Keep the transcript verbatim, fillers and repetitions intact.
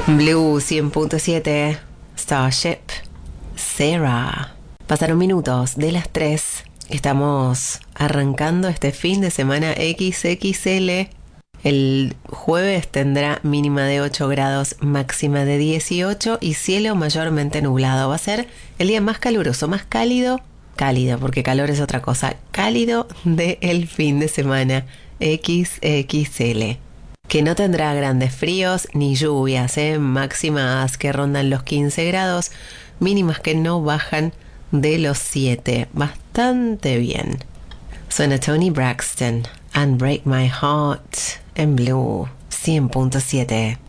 Blue cien punto siete, Starship, Sarah. Pasaron minutos de las tres. Estamos arrancando este fin de semana equis equis ele. El jueves tendrá mínima de ocho grados, máxima de dieciocho y cielo mayormente nublado. Va a ser el día más caluroso, más cálido, cálido, porque calor es otra cosa, cálido del fin de semana equis equis ele. Que no tendrá grandes fríos ni lluvias, ¿eh? Máximas que rondan los quince grados, mínimas que no bajan de los siete. Bastante bien. Suena Toni Braxton, Unbreak My Heart, en Blue cien punto siete.